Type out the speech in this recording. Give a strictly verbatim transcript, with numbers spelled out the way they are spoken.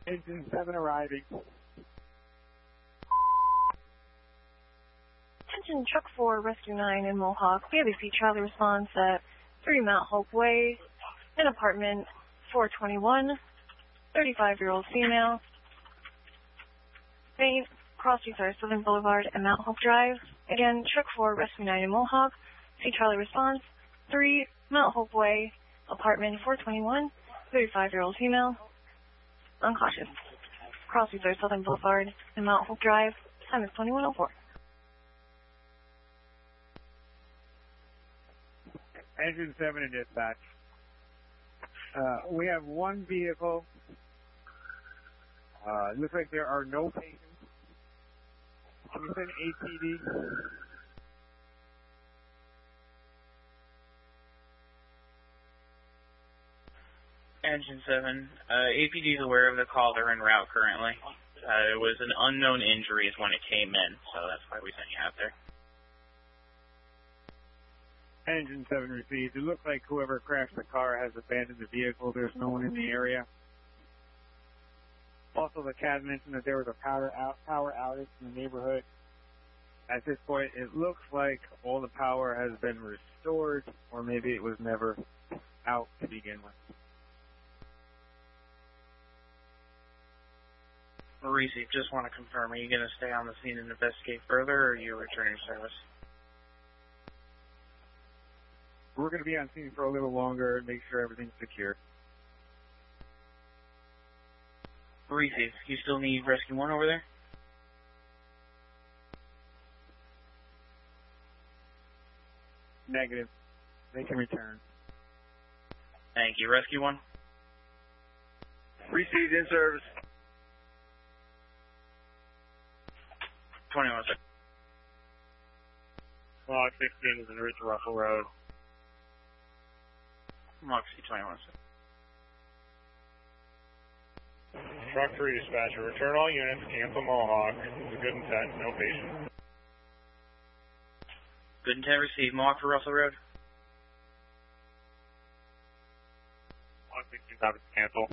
Engine seven arriving. Attention Truck four, Rescue nine in Mohawk. We have a sea Charlie response at three Mount Hope Way, in apartment four twenty-one, thirty-five-year-old female. Faint, cross streets are Southern Boulevard and Mount Hope Drive. Again, Truck four, Rescue nine in Mohawk. Sea Charlie response, three Mount Hope Way, apartment four twenty-one, thirty-five-year-old female. Uncautious. Cross streets are Southern Boulevard and Mount Hope Drive. Time is twenty-one oh four. Engine seven in dispatch. Uh, we have one vehicle. Uh, it looks like there are no patients. Can you send A P D? Engine seven. Uh, A P D is aware of the call. They're en route currently. Uh, it was an unknown injury is when it came in, so that's why we sent you out there. Engine seven received. It looks like whoever crashed the car has abandoned the vehicle. There's no one in the area. Also, the C A D mentioned that there was a power out, power outage in the neighborhood. At this point, it looks like all the power has been restored, or maybe it was never out to begin with. Maurice, just want to confirm, are you going to stay on the scene and investigate further, or are you returning to service? We're going to be on scene for a little longer and make sure everything's secure. Maurice, you still need Rescue one over there? Negative. They can return. Thank you. Rescue one? Received in service. twenty-one seconds. Log sixteen is in Ridge Russell Road. Moxie, twenty-one seconds. Truck three dispatcher, return all units, cancel Mohawk. It's a good intent, no patients. Good intent received. Mohawk for Russell Road. Log sixteen, stop it, cancel.